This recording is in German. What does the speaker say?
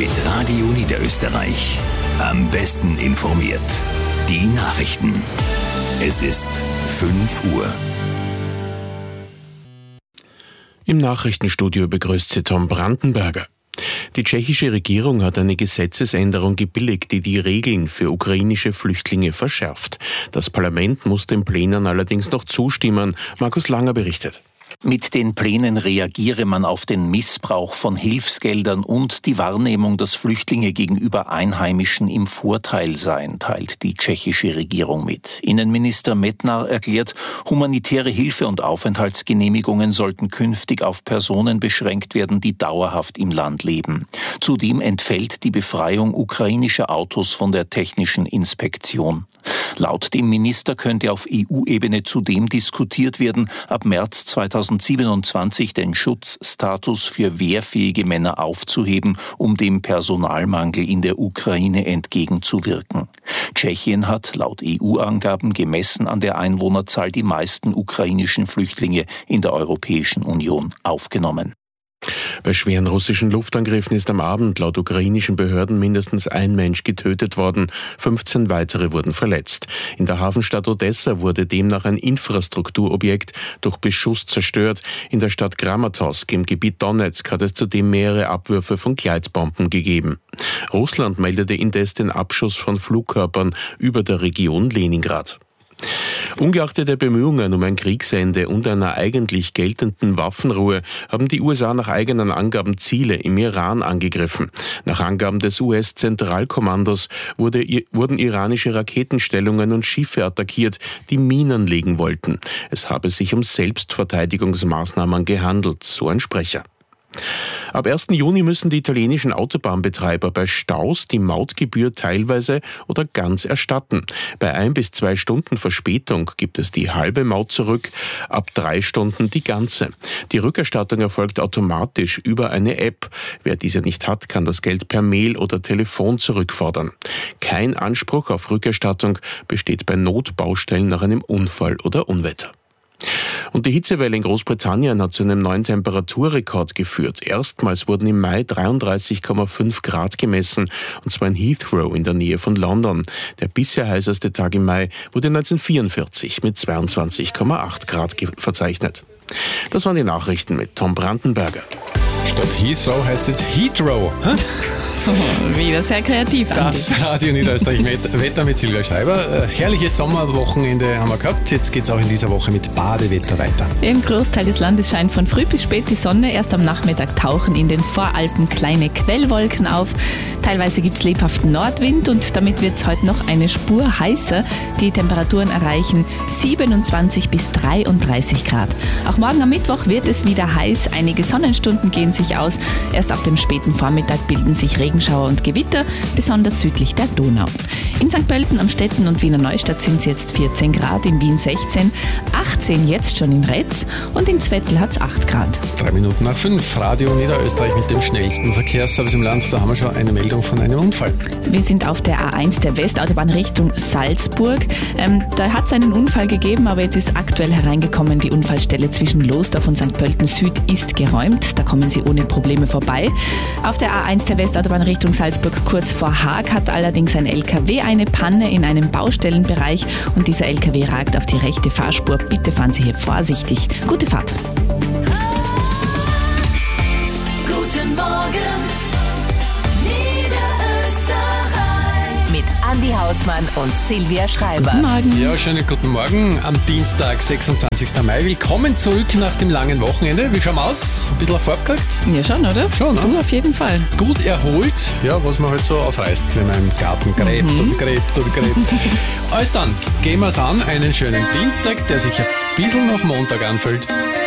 Mit Radio Niederösterreich. Am besten informiert. Die Nachrichten. Es ist 5 Uhr. Im Nachrichtenstudio begrüßt Sie Tom Brandenberger. Die tschechische Regierung hat eine Gesetzesänderung gebilligt, die die Regeln für ukrainische Flüchtlinge verschärft. Das Parlament muss den Plänen allerdings noch zustimmen. Markus Langer berichtet. Mit den Plänen reagiere man auf den Missbrauch von Hilfsgeldern und die Wahrnehmung, dass Flüchtlinge gegenüber Einheimischen im Vorteil seien, teilt die tschechische Regierung mit. Innenminister Metnar erklärt, humanitäre Hilfe und Aufenthaltsgenehmigungen sollten künftig auf Personen beschränkt werden, die dauerhaft im Land leben. Zudem entfällt die Befreiung ukrainischer Autos von der technischen Inspektion. Laut dem Minister könnte auf EU-Ebene zudem diskutiert werden, ab März 2027 den Schutzstatus für wehrfähige Männer aufzuheben, um dem Personalmangel in der Ukraine entgegenzuwirken. Tschechien hat laut EU-Angaben gemessen an der Einwohnerzahl die meisten ukrainischen Flüchtlinge in der Europäischen Union aufgenommen. Bei schweren russischen Luftangriffen ist am Abend laut ukrainischen Behörden mindestens ein Mensch getötet worden, 15 weitere wurden verletzt. In der Hafenstadt Odessa wurde demnach ein Infrastrukturobjekt durch Beschuss zerstört. In der Stadt Kramatorsk im Gebiet Donetsk hat es zudem mehrere Abwürfe von Gleitbomben gegeben. Russland meldete indes den Abschuss von Flugkörpern über der Region Leningrad. Ungeachtet der Bemühungen um ein Kriegsende und einer eigentlich geltenden Waffenruhe haben die USA nach eigenen Angaben Ziele im Iran angegriffen. Nach Angaben des US-Zentralkommandos wurden iranische Raketenstellungen und Schiffe attackiert, die Minen legen wollten. Es habe sich um Selbstverteidigungsmaßnahmen gehandelt, so ein Sprecher. Ab 1. Juni müssen die italienischen Autobahnbetreiber bei Staus die Mautgebühr teilweise oder ganz erstatten. Bei 1 bis 2 Stunden Verspätung gibt es die halbe Maut zurück, ab 3 Stunden die ganze. Die Rückerstattung erfolgt automatisch über eine App. Wer diese nicht hat, kann das Geld per Mail oder Telefon zurückfordern. Kein Anspruch auf Rückerstattung besteht bei Notbaustellen nach einem Unfall oder Unwetter. Und die Hitzewelle in Großbritannien hat zu einem neuen Temperaturrekord geführt. Erstmals wurden im Mai 33,5 Grad gemessen, und zwar in Heathrow in der Nähe von London. Der bisher heißeste Tag im Mai wurde 1944 mit 22,8 Grad verzeichnet. Das waren die Nachrichten mit Tom Brandenberger. Statt Heathrow heißt es jetzt Heathrow. Wieder sehr kreativ. Das Radio Niederösterreich Wetter mit Silvia Schreiber. Herrliches Sommerwochenende haben wir gehabt. Jetzt geht es auch in dieser Woche mit Badewetter weiter. Im Großteil des Landes scheint von früh bis spät die Sonne. Erst am Nachmittag tauchen in den Voralpen kleine Quellwolken auf. Teilweise gibt es lebhaften Nordwind und damit wird es heute noch eine Spur heißer. Die Temperaturen erreichen 27 bis 33 Grad. Auch morgen am Mittwoch wird es wieder heiß. Einige Sonnenstunden gehen sich aus. Erst ab dem späten Vormittag bilden sich Regenschauer und Gewitter, besonders südlich der Donau. In St. Pölten, Amstetten und Wiener Neustadt sind es jetzt 14 Grad, in Wien 16, 18 jetzt schon in Retz und in Zwettl hat es 8 Grad. 3 Minuten nach 5, Radio Niederösterreich mit dem schnellsten Verkehrsservice im Land. Da haben wir schon eine Meldung von einem Unfall. Wir sind auf der A1 der Westautobahn Richtung Salzburg. Da hat es einen Unfall gegeben, aber jetzt ist aktuell hereingekommen, die Unfallstelle zwischen Losdorf und St. Pölten Süd ist geräumt. Da kommen Sie ohne Probleme vorbei. Auf der A1 der Westautobahn Richtung Salzburg kurz vor Haag hat allerdings ein LKW eine Panne in einem Baustellenbereich und dieser LKW ragt auf die rechte Fahrspur. Bitte fahren Sie hier vorsichtig. Gute Fahrt. Guten Morgen, Niederösterreich. Mit Andi Hausmann und Silvia Schreiber. Guten Morgen. Ja, schönen guten Morgen am Dienstag, 26. Mai. Willkommen zurück nach dem langen Wochenende. Wie schauen wir aus? Ein bisschen Farbe gekriegt? Ja, schon, oder? Schon, ne? Du auf jeden Fall. Gut erholt, ja, was man halt so aufreißt, wenn man im Garten gräbt und gräbt und gräbt. Also dann, gehen wir es an. Einen schönen Dienstag, der sich ein bisschen nach Montag anfühlt.